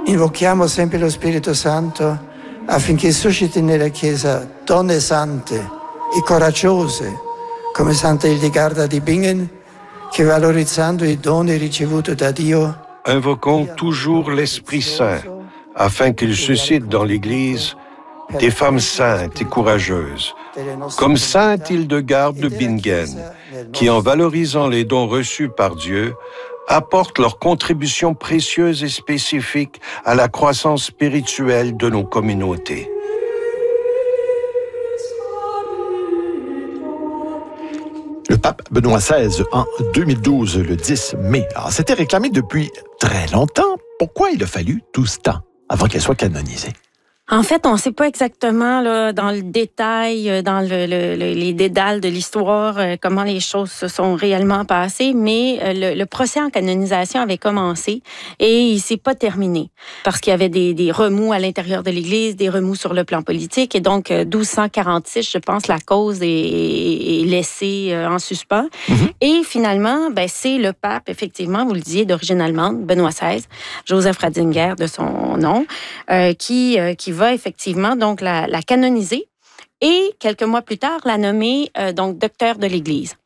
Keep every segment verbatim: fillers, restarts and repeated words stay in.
Invochiamo sempre lo Spirito Santo affinché susciti nella Chiesa donne sante e coraggiose, come Santa Hildegarda di Bingen, che valorizzando i doni ricevuti da Dio. Invoquons toujours l'Esprit Saint afin qu'il suscite dans l'Église des femmes saintes et courageuses, comme Sainte Hildegarde de Bingen, qui, en valorisant les dons reçus par Dieu, apportent leur contribution précieuse et spécifique à la croissance spirituelle de nos communautés. Le pape Benoît seize, en deux mille douze, le dix mai. Alors, c'était réclamé depuis très longtemps. Pourquoi il a fallu tout ce temps avant qu'elle soit canonisée? En fait, on ne sait pas exactement là, dans le détail, dans le, le, le, les dédales de l'histoire, euh, comment les choses se sont réellement passées, mais euh, le, le procès en canonisation avait commencé et il ne s'est pas terminé parce qu'il y avait des, des remous à l'intérieur de l'Église, des remous sur le plan politique. Et donc, euh, douze cent quarante-six, je pense, la cause est, est laissée euh, en suspens. Mm-hmm. Et finalement, ben, c'est le pape, effectivement, vous le disiez, d'origine allemande, Benoît seize, Joseph Ratzinger de son nom, euh, qui, euh, qui va effectivement donc la, la canoniser et quelques mois plus tard la nommer euh, donc docteur de l'Église.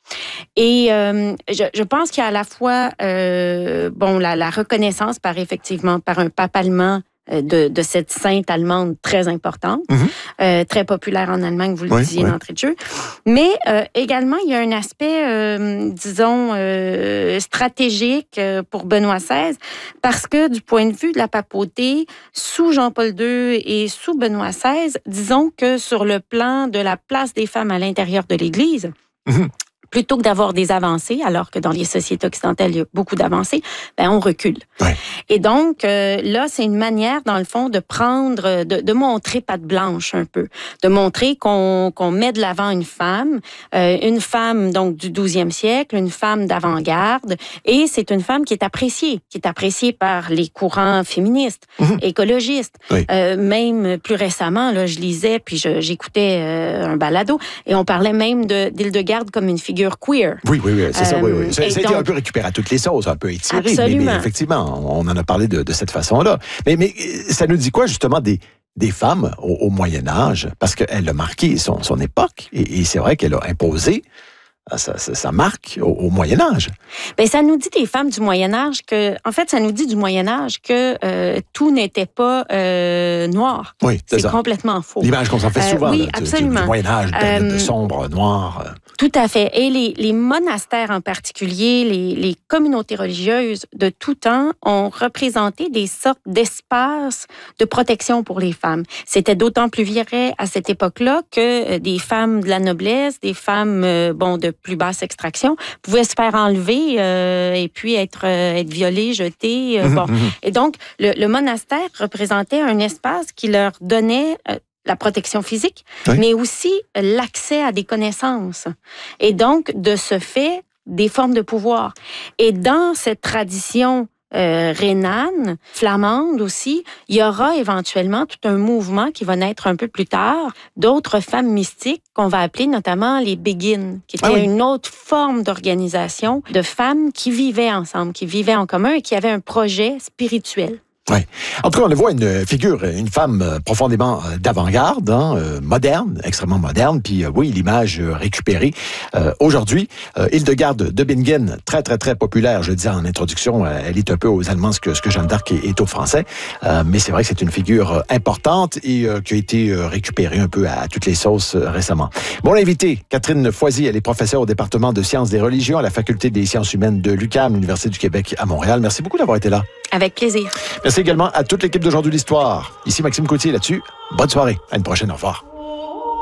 Et euh, je, je pense qu'il y a à la fois euh, bon la, la reconnaissance par effectivement par un pape allemand de, de cette sainte allemande très importante, mm-hmm. euh, très populaire en Allemagne, vous le oui, disiez oui. d'entrée de jeu. Mais euh, également, il y a un aspect, euh, disons, euh, stratégique pour Benoît seize, parce que du point de vue de la papauté, sous Jean-Paul deux et sous Benoît seize, disons que sur le plan de la place des femmes à l'intérieur de l'Église, mm-hmm. plutôt que d'avoir des avancées, alors que dans les sociétés occidentales, il y a beaucoup d'avancées, ben on recule. Ouais. Et donc, euh, là, c'est une manière, dans le fond, de prendre, de, de montrer patte blanche un peu, de montrer qu'on, qu'on met de l'avant une femme, euh, une femme donc du douzième siècle, une femme d'avant-garde, et c'est une femme qui est appréciée, qui est appréciée par les courants féministes, mmh. écologistes. Oui. Euh, même plus récemment, là, je lisais, puis je, j'écoutais euh, un balado, et on parlait même de, d'Hildegarde comme une figure queer. Oui, oui, oui, c'est euh, ça, oui, oui. C'était donc, un peu récupéré à toutes les sauces, un peu étiré, mais, mais effectivement, on en a parlé de, de cette façon-là. Mais, mais ça nous dit quoi, justement, des, des femmes au, au Moyen-Âge? Parce qu'elle a marqué son, son époque, et, et c'est vrai qu'elle a imposé Ça, ça, ça marque au, au Moyen-Âge. Bien, ça nous dit des femmes du Moyen-Âge que, en fait, ça nous dit du Moyen-Âge que euh, tout n'était pas euh, noir. Oui, c'est, c'est ça. complètement faux. L'image qu'on s'en fait souvent, euh, oui, là, absolument. Du, du Moyen-Âge, de, euh, de sombre, noir. Tout à fait. Et les, les monastères en particulier, les, les communautés religieuses de tout temps ont représenté des sortes d'espaces de protection pour les femmes. C'était d'autant plus vrai à cette époque-là que des femmes de la noblesse, des femmes, euh, bon, de plus basse extraction, pouvaient se faire enlever euh, et puis être, euh, être violées, jetées. Euh, bon. Et donc, le, le monastère représentait un espace qui leur donnait euh, la protection physique, oui. mais aussi l'accès à des connaissances. Et donc, de ce fait, des formes de pouvoir. Et dans cette tradition Euh, rhénane, flamande aussi, il y aura éventuellement tout un mouvement qui va naître un peu plus tard, d'autres femmes mystiques qu'on va appeler notamment les Béguines, qui était ah oui. une autre forme d'organisation de femmes qui vivaient ensemble, qui vivaient en commun et qui avaient un projet spirituel. Oui. En tout cas, on voit une figure, une femme profondément d'avant-garde, hein, moderne, extrêmement moderne, puis oui, l'image récupérée. Euh, aujourd'hui, euh, Hildegarde de Bingen, très, très, très populaire, je le disais en introduction, elle est un peu aux Allemands ce que, ce que Jeanne d'Arc est, est aux Français, euh, mais c'est vrai que c'est une figure importante et euh, qui a été récupérée un peu à, à toutes les sauces euh, récemment. Mon invité, Catherine Foisy, elle est professeure au département de sciences des religions à la Faculté des sciences humaines de l'U Q A M, l'Université du Québec à Montréal. Merci beaucoup d'avoir été là. Avec plaisir. Merci également à toute l'équipe d'Aujourd'hui l'Histoire. Ici Maxime Coutier là-dessus. Bonne soirée. À une prochaine. Au revoir.